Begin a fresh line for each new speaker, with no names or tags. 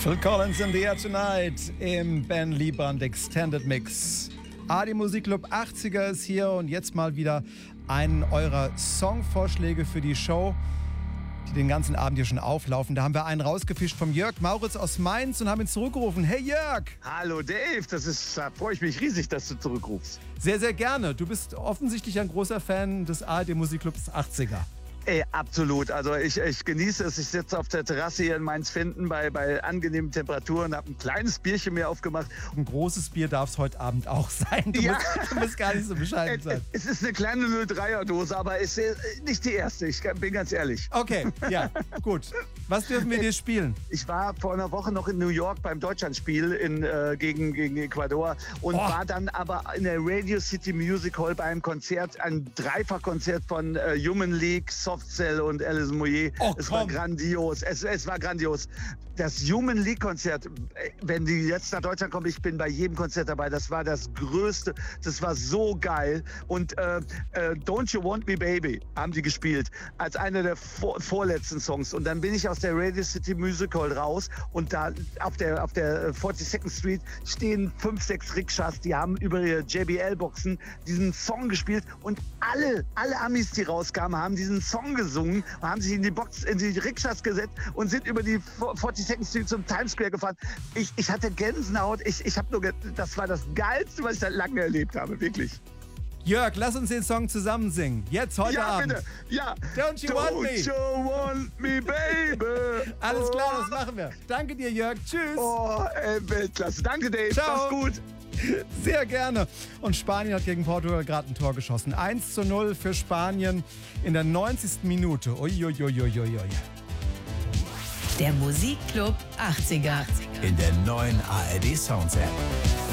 Phil Collins in the Air Tonight im Ben Liebrandt Extended Mix. AD Musikclub 80er ist hier und jetzt mal wieder einen eurer Songvorschläge für die Show, die den ganzen Abend hier schon auflaufen. Da haben wir einen rausgefischt vom Jörg Mauritz aus Mainz und haben ihn zurückgerufen. Hey Jörg!
Hallo Dave, da freue ich mich riesig, dass du zurückrufst.
Sehr, sehr gerne. Du bist offensichtlich ein großer Fan des AD Musikclubs 80er.
Absolut. Also ich genieße es. Ich sitze auf der Terrasse hier in Mainz-Finden bei angenehmen Temperaturen, habe ein kleines Bierchen mir aufgemacht.
Ein großes Bier darf es heute Abend auch sein. Du musst gar nicht so bescheiden sein.
Es ist eine kleine 03er-Dose, aber es ist nicht die erste. Ich bin ganz ehrlich.
Okay, ja, gut. Was dürfen wir dir spielen?
Ich war vor einer Woche noch in New York beim Deutschlandspiel gegen Ecuador und war dann aber in der Radio City Music Hall bei einem Konzert, ein Dreifachkonzert von Human League, Soft Cell und Alison Moyet. Es war grandios. Es war grandios. Das Human League Konzert, wenn die jetzt nach Deutschland kommen, ich bin bei jedem Konzert dabei. Das war das Größte. Das war so geil. Und Don't You Want Me Baby haben die gespielt als einer der vorletzten Songs. Und dann bin ich aus der Radio City Music Hall raus und da auf der 42nd Street stehen 5, 6 Rikschas, die haben über ihre JBL-Boxen diesen Song gespielt und alle Amis, die rauskamen, haben diesen Song gesungen und haben sich in die Rikschas gesetzt und sind über die 42nd Street zum Times Square gefahren. Ich hatte Gänsehaut. Ich habe das war das Geilste, was ich seit langem erlebt habe, wirklich.
Jörg, lass uns den Song zusammen singen. Jetzt, heute Abend.
Bitte. Ja,
Don't you want me?
Don't you want me, baby?
Alles klar, das machen wir. Danke dir, Jörg. Tschüss.
Weltklasse. Danke, Dave.
Ciao.
Mach's gut.
Sehr gerne. Und Spanien hat gegen Portugal gerade ein Tor geschossen. 1:0 für Spanien in der 90. Minute. Uiuiuiuiui.
Der Musikclub 80er.
In der neuen ARD Sounds App.